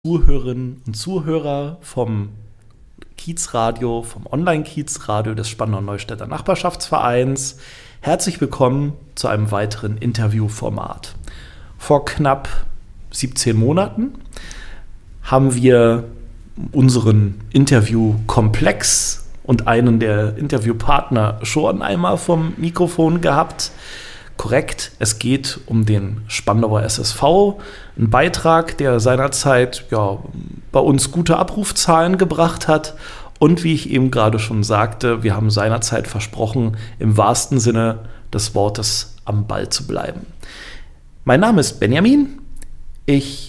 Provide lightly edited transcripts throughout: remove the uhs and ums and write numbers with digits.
Zuhörerinnen und Zuhörer vom Kiezradio, vom Online-Kiezradio des Spandau-Neustädter Nachbarschaftsvereins. Herzlich willkommen zu einem weiteren Interviewformat. Vor knapp 17 Monaten haben wir unseren Interviewkomplex und einen der Interviewpartner schon einmal vom Mikrofon gehabt. Korrekt, es geht um den Spandauer SSV, ein Beitrag, der seinerzeit bei uns gute Abrufzahlen gebracht hat. Und wie ich eben gerade schon sagte, wir haben seinerzeit versprochen, im wahrsten Sinne des Wortes am Ball zu bleiben. Mein Name ist Benjamin. Ich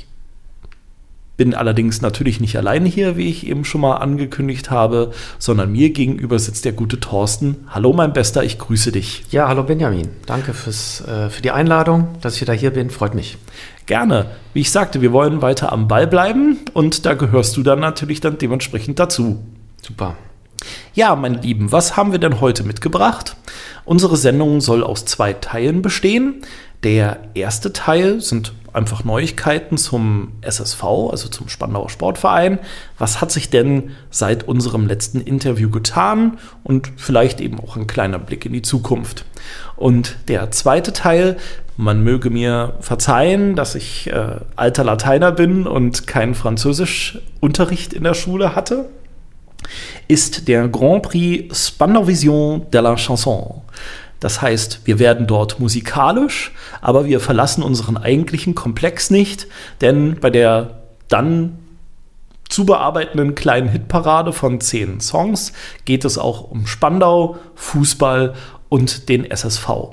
bin allerdings natürlich nicht alleine hier, wie ich eben schon mal angekündigt habe, sondern mir gegenüber sitzt der gute Thorsten. Hallo mein Bester, ich grüße dich. Ja, hallo Benjamin. Danke für die Einladung, dass ich wieder hier bin. Freut mich. Gerne. Wie ich sagte, wir wollen weiter am Ball bleiben und da gehörst du dann natürlich dementsprechend dazu. Super. Ja, meine Lieben, was haben wir denn heute mitgebracht? Unsere Sendung soll aus 2 Teilen bestehen. Der erste Teil sind einfach Neuigkeiten zum SSV, also zum Spandauer Sportverein. Was hat sich denn seit unserem letzten Interview getan? Und vielleicht eben auch ein kleiner Blick in die Zukunft. Und der zweite Teil, man möge mir verzeihen, dass ich alter Lateiner bin und keinen Französischunterricht in der Schule hatte, ist der Grand Prix Spandau Vision de la Chanson. Das heißt, wir werden dort musikalisch, aber wir verlassen unseren eigentlichen Komplex nicht, denn bei der dann zu bearbeitenden kleinen Hitparade von 10 Songs geht es auch um Spandau, Fußball und den SSV.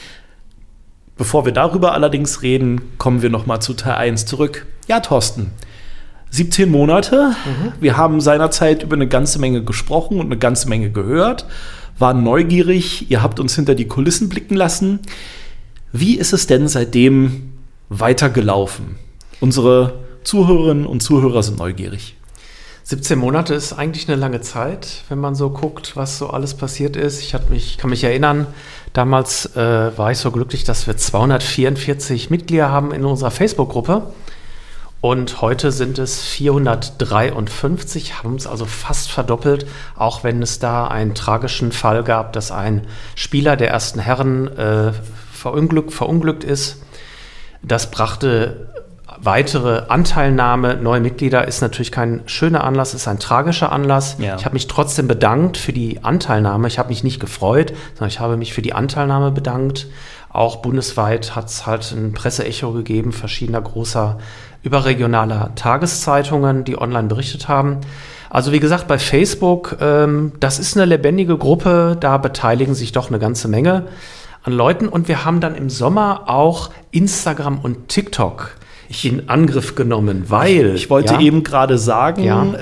Bevor wir darüber allerdings reden, kommen wir nochmal zu Teil 1 zurück. Ja, Thorsten, 17 Monate. Wir haben seinerzeit über eine ganze Menge gesprochen und eine ganze Menge gehört, waren neugierig, ihr habt uns hinter die Kulissen blicken lassen. Wie ist es denn seitdem weitergelaufen? Unsere Zuhörerinnen und Zuhörer sind neugierig. 17 Monate ist eigentlich eine lange Zeit, wenn man so guckt, was so alles passiert ist. Ich kann mich erinnern, damals war ich so glücklich, dass wir 244 Mitglieder haben in unserer Facebook-Gruppe. Und heute sind es 453, haben es also fast verdoppelt, auch wenn es da einen tragischen Fall gab, dass ein Spieler der ersten Herren verunglückt ist. Das brachte weitere Anteilnahme, neue Mitglieder, ist natürlich kein schöner Anlass, ist ein tragischer Anlass. Ja. Ich habe mich trotzdem bedankt für die Anteilnahme. Ich habe mich nicht gefreut, sondern ich habe mich für die Anteilnahme bedankt. Auch bundesweit hat es halt ein Presseecho gegeben, verschiedener großer überregionaler Tageszeitungen, die online berichtet haben. Also wie gesagt, bei Facebook, das ist eine lebendige Gruppe, da beteiligen sich doch eine ganze Menge an Leuten. Und wir haben dann im Sommer auch Instagram und TikTok in Angriff genommen, weil... Ich wollte eben gerade sagen,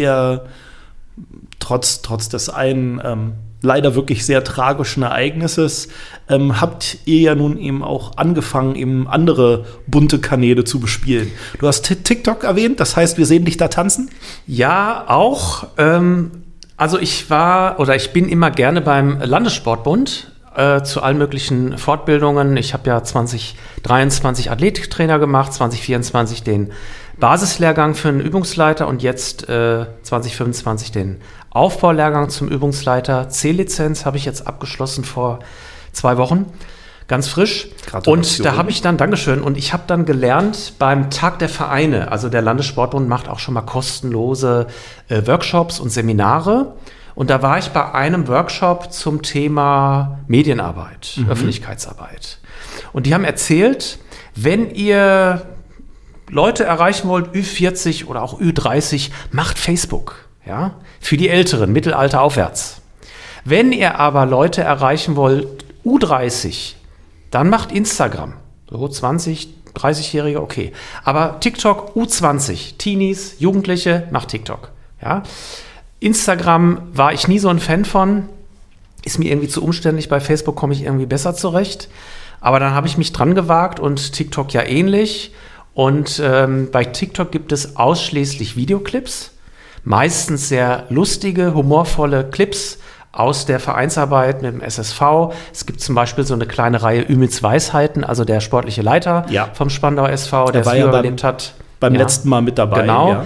trotz des einen leider wirklich sehr tragischen Ereignisses, habt ihr ja nun eben auch angefangen, eben andere bunte Kanäle zu bespielen. Du hast TikTok erwähnt, das heißt, wir sehen dich da tanzen? Ja, auch. Also ich bin immer gerne beim Landessportbund zu allen möglichen Fortbildungen. Ich habe ja 2023 Athletiktrainer gemacht, 2024 den Basislehrgang für einen Übungsleiter und jetzt 2025 den Aufbaulehrgang zum Übungsleiter. C-Lizenz habe ich jetzt abgeschlossen vor 2 Wochen, ganz frisch. Und da habe ich dann, Dankeschön, und ich habe dann gelernt beim Tag der Vereine, also der Landessportbund macht auch schon mal kostenlose Workshops und Seminare. Und da war ich bei einem Workshop zum Thema Medienarbeit, Öffentlichkeitsarbeit. Und die haben erzählt, wenn ihr Leute erreichen wollt, Ü40 oder auch Ü30, macht Facebook, ja, für die Älteren, Mittelalter aufwärts. Wenn ihr aber Leute erreichen wollt, U30, dann macht Instagram, so 20, 30-Jährige, okay. Aber TikTok, U20, Teenies, Jugendliche, macht TikTok, ja. Instagram war ich nie so ein Fan von, ist mir irgendwie zu umständlich, bei Facebook komme ich irgendwie besser zurecht. Aber dann habe ich mich dran gewagt und TikTok ja ähnlich. Und bei TikTok gibt es ausschließlich Videoclips, meistens sehr lustige, humorvolle Clips aus der Vereinsarbeit mit dem SSV. Es gibt zum Beispiel so eine kleine Reihe Ümits Weisheiten, also der sportliche Leiter vom Spandauer SV, der es überlebt hat. beim letzten Mal mit dabei. Genau. Ja.